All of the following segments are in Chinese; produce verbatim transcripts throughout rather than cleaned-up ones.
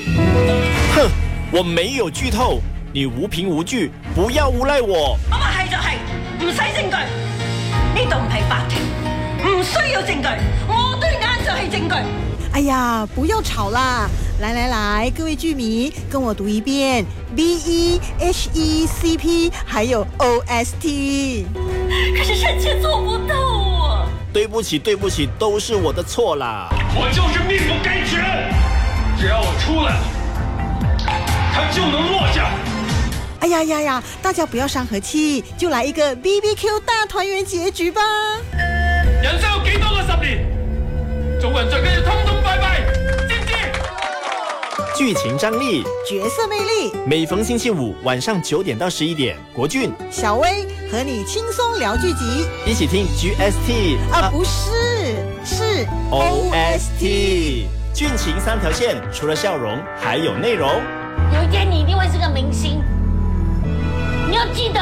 哼，我沒有劇透，你無憑無據，不要誣賴我。 我話係就係，唔使證據，呢度唔係法庭，唔需要證據，我對眼就係證據。 哎呀，不要吵啦！來來來，各位劇迷，跟我讀一遍 B E H E C P， 還有 O S T。 可是臣妾做不到啊！ 對不起，對不起，都是我的錯啦。 我就是命不該絕，只要我出來了，他就能落下。 哎呀呀呀，大家不要傷和氣，就來一個 B B Q 大團圓結局吧。 人生有幾多個十年？做人最緊要通通拜拜，知唔知？ 劇情張力， 角色魅力， 每逢星期五晚上九點到十一點，國俊、 小薇和你輕鬆聊劇集， 一起聽 G S T 啊，啊不是，是 O S T。劇情三條線，除了笑容，還有內容。 有一天你一定會是個明星，你要記得，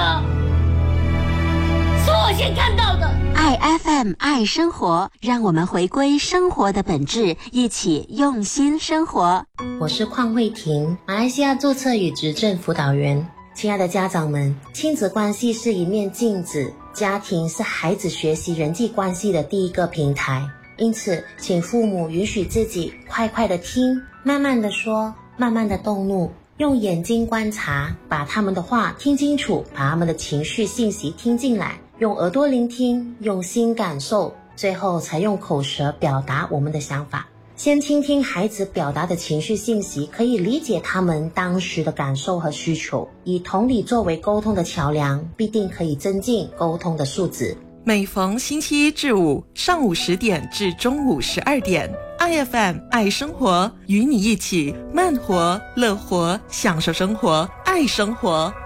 是我先看到的。 愛 F M 愛生活，讓我們回歸生活的本質，一起用心生活。 我是鄺慧婷，馬來西亞註冊與執政輔導員。親愛的家長們，親子關係是一面鏡子，家庭是孩子學習人際關係的第一個平台。因此，請父母允許自己快快的聽，慢慢的說，慢慢的動怒，用眼睛觀察，把他們的話聽清楚，把他們的情緒信息聽進來，用耳朵聆聽，用心感受，最後才用口舌表達我們的想法。先傾聽孩子表達的情緒信息，可以理解他們當時的感受和需求，以同理作為溝通的橋梁，必定可以增進溝通的素質。 每逢星期一至五上午十點至中午十二點，I F M 愛生活，與你一起慢活樂活，享受生活，愛生活。